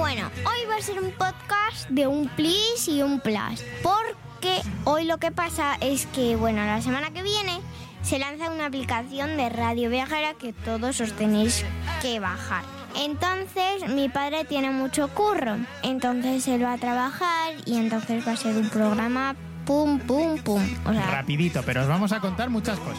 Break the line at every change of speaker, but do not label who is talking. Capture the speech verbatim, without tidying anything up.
Bueno, hoy va a ser un podcast de un plis y un plus. Porque hoy lo que pasa es que, bueno, la semana que viene se lanza una aplicación de Radio Viajera que todos os tenéis que bajar. Entonces, mi padre tiene mucho curro. Entonces, él va a trabajar y entonces va a ser un programa pum, pum, pum. O sea,
rapidito, pero os vamos a contar muchas cosas.